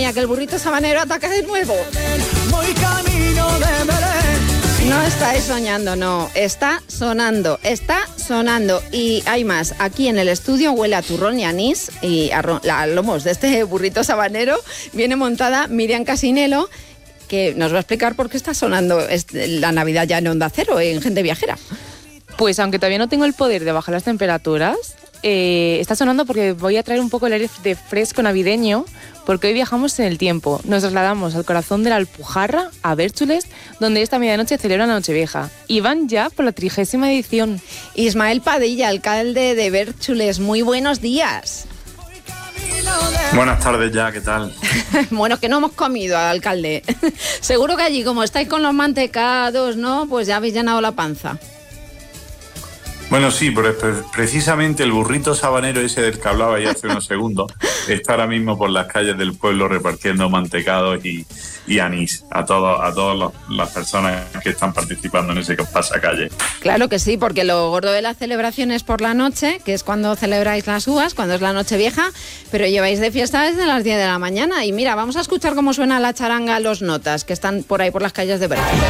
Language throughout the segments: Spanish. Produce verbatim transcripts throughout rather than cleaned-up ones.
mía, que el burrito sabanero ataca de nuevo. Voy camino de Belén. No estáis soñando, no, está sonando, está sonando. Y hay más, aquí en el estudio huele a turrón y anís y a, ro- a lomos de este burrito sabanero. Viene montada Miriam Casinelo, que nos va a explicar por qué está sonando este- la Navidad ya en Onda Cero, en Gente Viajera. Pues aunque todavía no tengo el poder de bajar las temperaturas, eh, está sonando porque voy a traer un poco el aire de fresco navideño, porque hoy viajamos en el tiempo. Nos trasladamos al corazón de la Alpujarra, a Bérchules, donde esta medianoche celebran la Nochevieja. Y van ya por la trigésima edición. Ismael Padilla, alcalde de Bérchules, muy buenos días. Buenas tardes ya, ¿qué tal? Bueno, que no hemos comido, alcalde. Seguro que allí, como estáis con los mantecados, ¿no? Pues ya habéis llenado la panza. Bueno, sí, pero pre- precisamente el burrito sabanero ese del que hablaba ya hace unos segundos está ahora mismo por las calles del pueblo repartiendo mantecados y, y anís a todos a todas los- las personas que están participando en ese pasacalle. Claro que sí, porque lo gordo de la celebración es por la noche, que es cuando celebráis las uvas, cuando es la noche vieja, pero lleváis de fiesta desde las diez de la mañana. Y mira, vamos a escuchar cómo suena la charanga Los Notas, que están por ahí por las calles de Bérchules.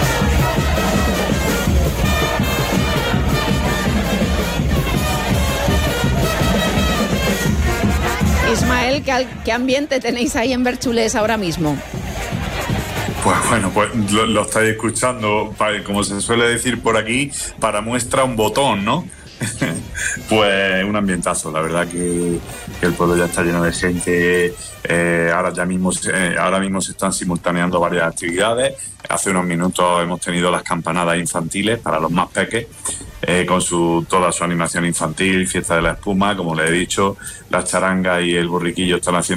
Ismael, ¿qué, al- ¿qué ambiente tenéis ahí en Bérchules ahora mismo? Pues bueno, pues lo, lo estáis escuchando, pa- como se suele decir por aquí, para muestra un botón, ¿no? Pues un ambientazo, la verdad que, que el pueblo ya está lleno de gente. Eh, ahora ya mismo se- eh, ahora mismo se están simultaneando varias actividades. Hace unos minutos hemos tenido las campanadas infantiles para los más peques, eh, con su toda su animación infantil, fiesta de la espuma, como le he dicho, las charangas y el borriquillo están haciendo